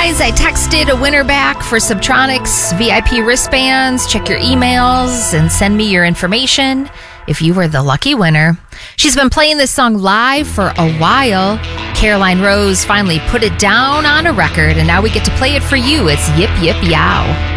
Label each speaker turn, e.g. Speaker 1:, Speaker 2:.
Speaker 1: guys, I texted a winner back for Subtronics VIP wristbands. Check your emails and send me your information if you were the lucky winner. She's been playing this song live for a while. Caroline Rose finally put it down on a record, and now we get to play it for you. It's Yip Yip Yow.